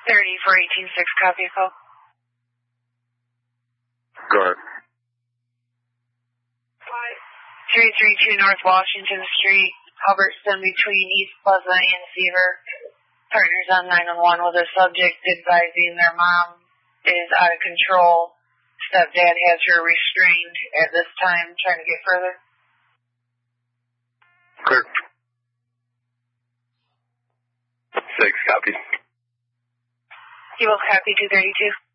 30-418-6, copy a call. Go ahead. 332 North Washington Street, Hubbardston between East Plaza and Seaver. Partners on 911 with a subject advising their mom is out of control. Stepdad has her restrained at this time, trying to get further. Clear. 6, copy. You will copy 232.